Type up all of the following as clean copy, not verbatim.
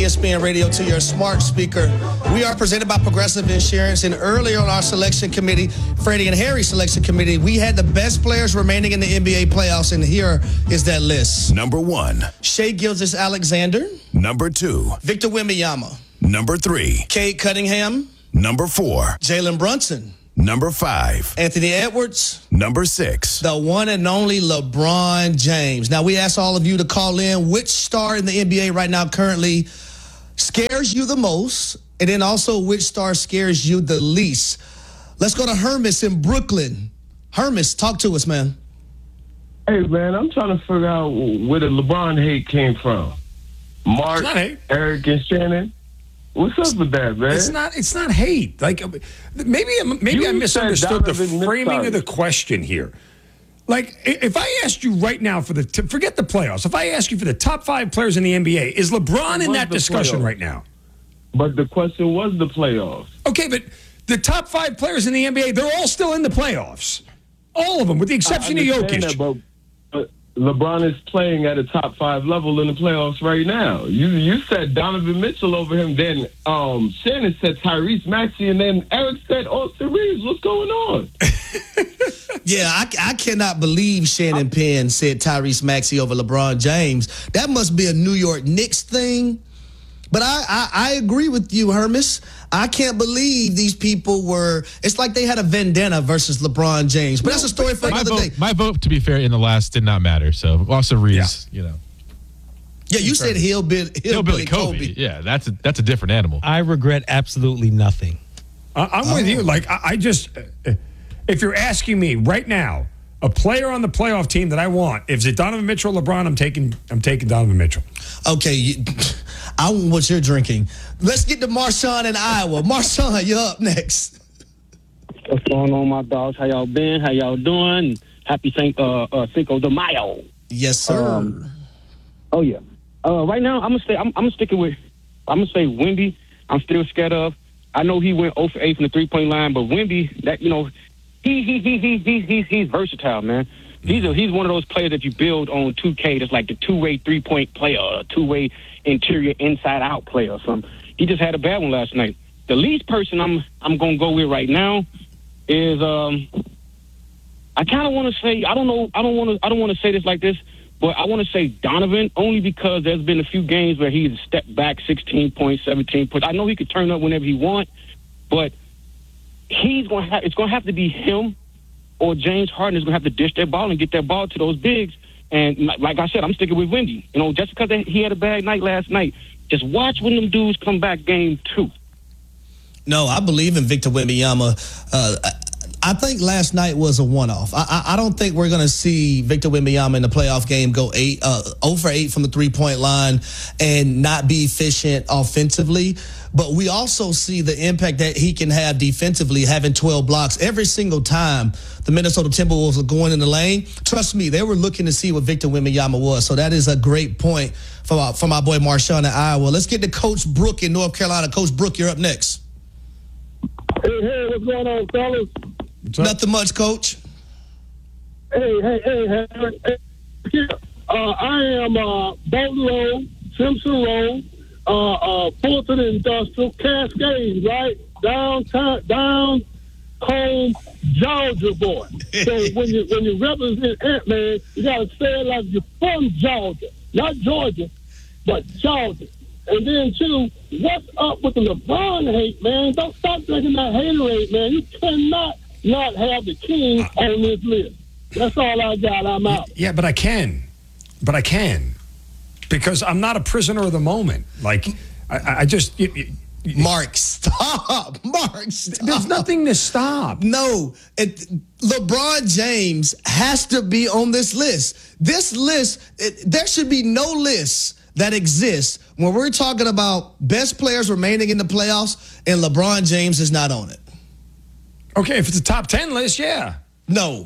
ESPN Radio to your smart speaker. We are presented by Progressive Insurance, and earlier on our selection committee, Freddie and Harry selection committee, we had the best players remaining in the NBA playoffs, and here is that list. Number 1. Shai Gilgeous-Alexander. Number 2. Victor Wembanyama. Number 3. Cade Cunningham. Number 4. Jalen Brunson. Number 5. Anthony Edwards. Number 6. The one and only LeBron James. Now, we ask all of you to call in which star in the NBA right now currently scares you the most, and then also which star scares you the least. Let's go to Hermes in Brooklyn. Hermes, talk to us, man. Hey, man, I'm trying to figure out where the LeBron hate came from. Mark, Eric, and Shannon. What's up with that, man? It's not hate. Like maybe I misunderstood the framing of the question here. Like if I asked you right now forget the playoffs. If I ask you for the top 5 players in the NBA, is LeBron in that discussion right now? But the question was the playoffs. Okay, but the top 5 players in the NBA, they're all still in the playoffs. All of them, with the exception of Jokic. But LeBron is playing at a top 5 level in the playoffs right now. You said Donovan Mitchell over him, then Shannon said Tyrese Maxey, and then Eric said Austin Reeves. What's going on? Yeah, I cannot believe Shannon Penn said Tyrese Maxey over LeBron James. That must be a New York Knicks thing. But I agree with you, Hermes. I can't believe these people were – it's like they had a vendetta versus LeBron James. But that's a story for another day. My vote, to be fair, in the last did not matter. So Austin Reeves, Yeah, you said Hillbilly Kobe. Yeah, that's a different animal. I regret absolutely nothing. I'm with you. Like, I just – if you're asking me right now, a player on the playoff team that I want, if it's Donovan Mitchell or LeBron, I'm taking Donovan Mitchell. Okay, I want what you're drinking. Let's get to Marshawn in Iowa. Marshawn, you're up next. What's going on, my dogs? How y'all been? How y'all doing? Happy Cinco de Mayo. Yes, sir. Oh yeah. Right now, I'm gonna say Wemby. I'm still scared of. I know he went 0 for 8 from the 3-point line, but Wemby, that he's versatile, man. He's one of those players that you build on 2K. That's like the two-way 3-point player, a two-way interior inside-out player or something. He just had a bad one last night. The least person I'm gonna go with right now is I kind of want to say I don't want to say this like this, but I want to say Donovan only because there's been a few games where he's stepped back 16 points, 17 points. I know he could turn up whenever he wants, but it's gonna have to be him or James Harden is gonna have to dish that ball and get that ball to those bigs. And like I said, I'm sticking with Wemby. Just because he had a bad night last night, just watch when them dudes come back game 2. No, I believe in Victor Wembanyama. I think last night was a one-off. I don't think we're going to see Victor Wembanyama in the playoff game go 0 for 8 from the three-point line and not be efficient offensively. But we also see the impact that he can have defensively, having 12 blocks every single time the Minnesota Timberwolves are going in the lane. Trust me, they were looking to see what Victor Wembanyama was. So that is a great point for my boy Marshawn in Iowa. Let's get to Coach Brook in North Carolina. Coach Brook, you're up next. Hey, what's going on, fellas? Nothing much, Coach. Hey. I am Bolton Road, Simpson Road, Fulton Industrial, Cascade, right? Down home, Georgia boy. So when you represent Ant-Man, you got to say it like you're from Georgia. Not Georgia, but Georgia. And then, too, what's up with the LeBron hate, man? Don't stop drinking that haterade, man. You cannot not have the king on this list. That's all I got. I'm out. Yeah, but I can. Because I'm not a prisoner of the moment. Like, I just... Mark, stop. There's nothing to stop. No. LeBron James has to be on this list. This list, there should be no list that exists when we're talking about best players remaining in the playoffs and LeBron James is not on it. Okay, if it's a top 10 list, yeah. No.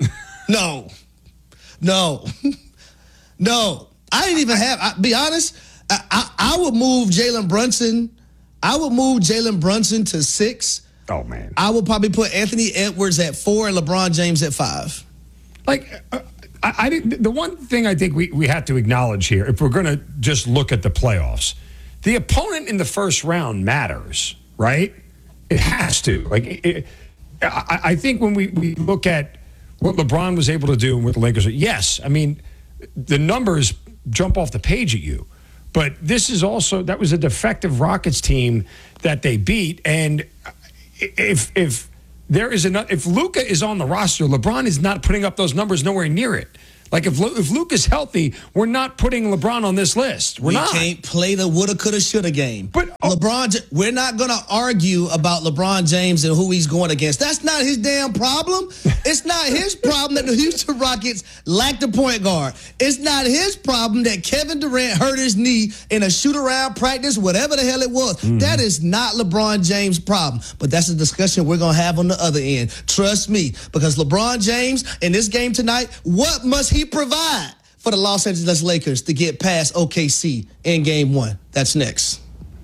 I didn't even have, be honest, I would move Jalen Brunson. I would move Jalen Brunson to 6. Oh, man. I would probably put Anthony Edwards at 4 and LeBron James at 5. Like, the one thing I think we have to acknowledge here, if we're going to just look at the playoffs, the opponent in the first round matters, right? It has to. I think when we look at what LeBron was able to do and what the Lakers are, yes, I mean, the numbers jump off the page at you. But this is also, that was a defective Rockets team that they beat. And if Luka is on the roster, LeBron is not putting up those numbers nowhere near it. Like if Luka's healthy, we're not putting LeBron on this list. We can't play the woulda, coulda, shoulda game. But LeBron, we're not going to argue about LeBron James and who he's going against. That's not his damn problem. It's not his problem that the Houston Rockets lacked a point guard. It's not his problem that Kevin Durant hurt his knee in a shoot-around practice, whatever the hell it was. Mm-hmm. That is not LeBron James' problem. But that's a discussion we're going to have on the other end. Trust me, because LeBron James in this game tonight, what must he provide for the Los Angeles Lakers to get past OKC in Game 1? That's next.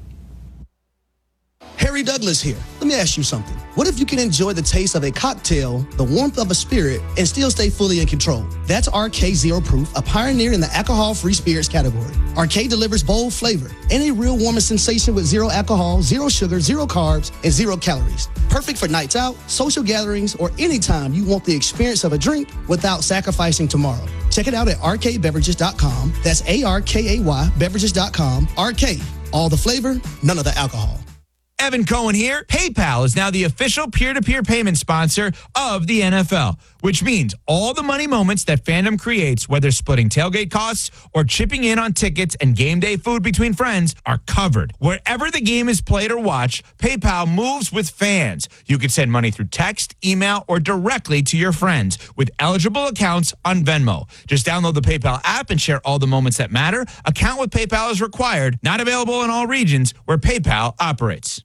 Harry Douglas here. Let me ask you something. What if you can enjoy the taste of a cocktail, the warmth of a spirit, and still stay fully in control? That's RK Zero Proof, a pioneer in the alcohol-free spirits category. RK delivers bold flavor and a real warming sensation with zero alcohol, zero sugar, zero carbs, and 0 calories. Perfect for nights out, social gatherings, or anytime you want the experience of a drink without sacrificing tomorrow. Check it out at rkbeverages.com. That's ARKAY beverages.com. RK, all the flavor, none of the alcohol. Evan Cohen here. PayPal is now the official peer-to-peer payment sponsor of the NFL, which means all the money moments that fandom creates, whether splitting tailgate costs or chipping in on tickets and game day food between friends, are covered. Wherever the game is played or watched, PayPal moves with fans. You can send money through text, email, or directly to your friends with eligible accounts on Venmo. Just download the PayPal app and share all the moments that matter. Account with PayPal is required. Not available in all regions where PayPal operates.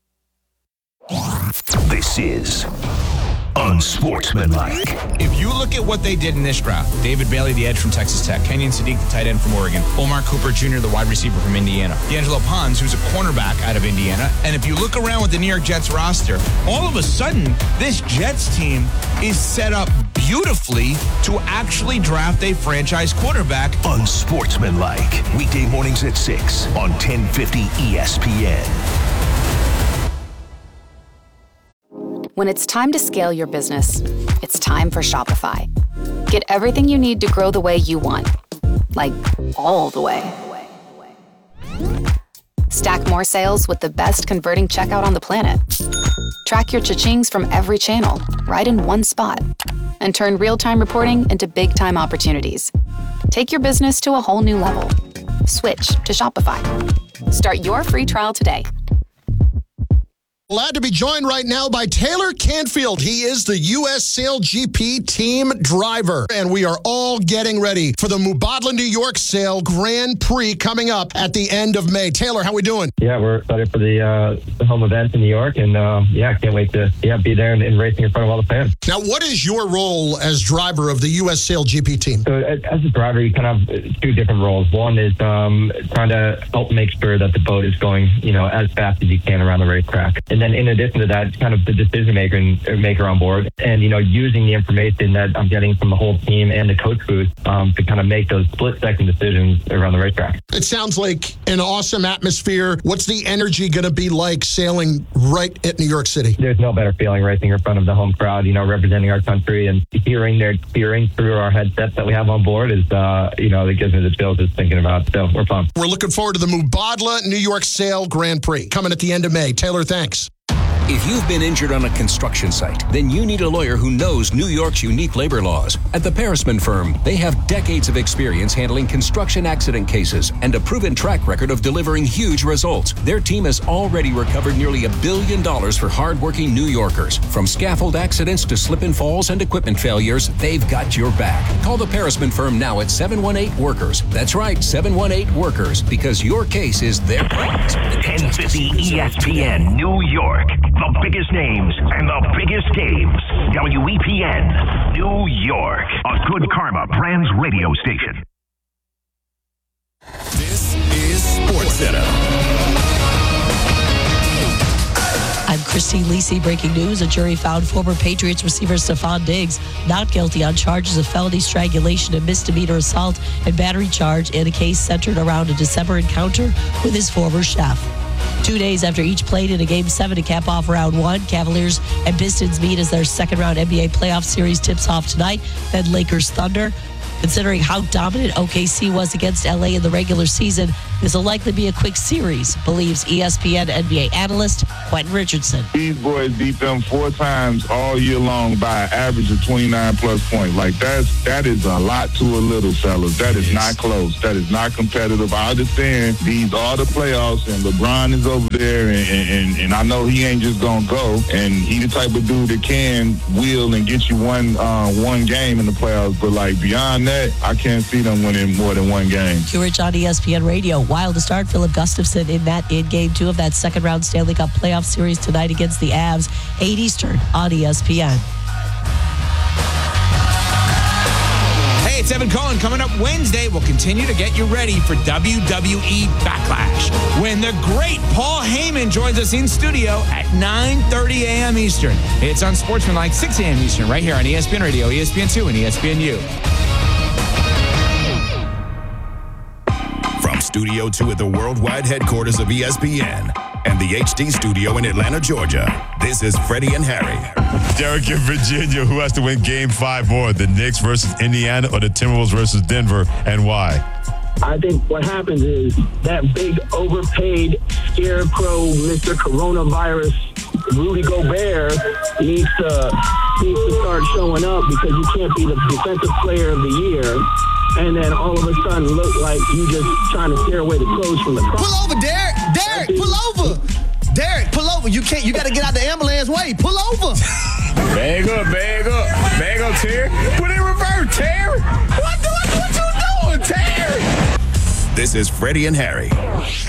This is Unsportsmanlike. If you look at what they did in this draft, David Bailey, the edge from Texas Tech, Kenyon Sadiq, the tight end from Oregon, Omar Cooper Jr., the wide receiver from Indiana, D'Angelo Pons, who's a cornerback out of Indiana, and if you look around with the New York Jets roster, all of a sudden, this Jets team is set up beautifully to actually draft a franchise quarterback. Unsportsmanlike. Weekday mornings at 6 on 1050 ESPN. When it's time to scale your business, it's time for Shopify. Get everything you need to grow the way you want. Like, all the way. Stack more sales with the best converting checkout on the planet. Track your cha-chings from every channel, right in one spot. And turn real-time reporting into big-time opportunities. Take your business to a whole new level. Switch to Shopify. Start your free trial today. Glad to be joined right now by Taylor Canfield. He is the U.S. Sail GP team driver, and we are all getting ready for the Mubadala, New York Sail Grand Prix coming up at the end of May. Taylor, how we doing? Yeah, we're excited for the home event in New York, and can't wait to be there and racing in front of all the fans. Now, what is your role as driver of the U.S. Sail GP team? So, as a driver, you kind of have two different roles. One is trying to help make sure that the boat is going, as fast as you can around the racetrack. And then in addition to that, kind of the decision maker on board, and using the information that I'm getting from the whole team and the coach booth to kind of make those split-second decisions around the racetrack. It sounds like an awesome atmosphere. What's the energy going to be like sailing right at New York City? There's no better feeling racing in front of the home crowd, representing our country, and hearing their cheering through our headsets that we have on board is, it gives me the chills just thinking about it. So we're pumped. We're looking forward to the Mubadala New York Sail Grand Prix coming at the end of May. Taylor, thanks. If you've been injured on a construction site, then you need a lawyer who knows New York's unique labor laws. At the Parisman Firm, they have decades of experience handling construction accident cases and a proven track record of delivering huge results. Their team has already recovered nearly $1 billion for hardworking New Yorkers. From scaffold accidents to slip and falls and equipment failures, they've got your back. Call the Parisman Firm now at 718-WORKERS. That's right, 718-WORKERS, because your case is their prize. 1050 ESPN New York. The biggest names and the biggest games. WEPN, New York. A Good Karma Brands radio station. This is SportsCenter. I'm Kristen Christine Lisi, breaking news. A jury found former Patriots receiver Stephon Diggs not guilty on charges of felony strangulation and misdemeanor assault and battery charge in a case centered around a December encounter with his former chef. 2 days after each played in a Game 7 to cap off Round 1, Cavaliers and Pistons meet as their second-round NBA playoff series tips off tonight. Then Lakers Thunder. Considering how dominant OKC was against LA in the regular season, this will likely be a quick series, believes ESPN NBA analyst Quentin Richardson. These boys beat them 4 times all year long by an average of 29-plus points. Like, that is a lot to a little, fellas. That is not close. That is not competitive. I understand these are the playoffs, and LeBron is over there, and I know he ain't just going to go, and he the type of dude that can wheel and get you one game in the playoffs, but, like, beyond that, I can't see them winning more than one game. Q Rich on ESPN Radio. Wild to start, Philip Gustafson in Game 2 of that second-round Stanley Cup playoff series tonight against the Avs, 8 Eastern on ESPN. Hey, it's Evan Cohen. Coming up Wednesday, we'll continue to get you ready for WWE Backlash when the great Paul Heyman joins us in studio at 9:30 a.m. Eastern. It's on Sportsmanlike, 6 a.m. Eastern, right here on ESPN Radio, ESPN2, and ESPNU. Studio 2 at the worldwide headquarters of ESPN and the HD studio in Atlanta, Georgia. This is Freddie and Harry. Derek in Virginia, who has to win Game 5 more, the Knicks versus Indiana or the Timberwolves versus Denver, and why? I think what happens is that big overpaid scarecrow, Mr. Coronavirus, Rudy Gobert needs to start showing up because you can't be the defensive player of the year and then all of a sudden look like you just trying to scare away the clothes from the crowd. Pull over, Derek. Derek, pull over. Derek, pull over. You can't. You got to get out the ambulance way. Pull over. Bag up, Terry. Put it in reverse, Terry. What you doing, Terry? This is Freddie and Harry.